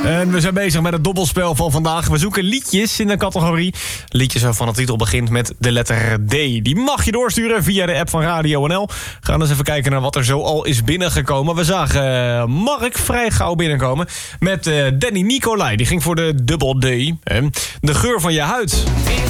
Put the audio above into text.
En we zijn bezig met het dobbelspel van vandaag. We zoeken liedjes in de categorie. Liedjes waarvan de titel begint met de letter D. Die mag je doorsturen via de app van Radio NL. Gaan eens even kijken naar wat er zo al is binnengekomen. We zagen Mark vrij gauw binnenkomen met Danny Nicolai. Die ging voor de dubbel D. De geur van je huid.